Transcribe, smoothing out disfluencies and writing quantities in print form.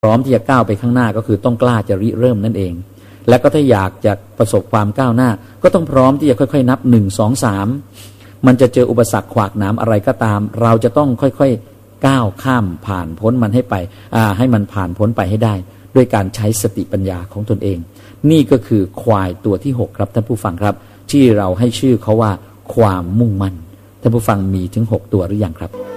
พร้อมที่จะก้าวไปข้างหน้าก็คือต้องกล้าจะริเริ่มนั่นเองและก็ถ้าอยากจะประสบความก้าวหน้าก็ต้องพร้อมที่จะค่อยๆนับ1 2 3มันจะเจออุปสรรคขวากหนามอะไรก็ตามเราจะต้องค่อยๆก้าวข้ามผ่านพ้นมันให้ไปให้มันผ่านพ้นไปให้ได้ด้วยการใช้สติปัญญาของตนเองนี่ก็คือควายตัวที่6ครับท่านผู้ฟังครับที่เราให้ชื่อเขาว่าความมุ่งมั่นท่านผู้ฟังมีถึง6ตัวหรือยังครับ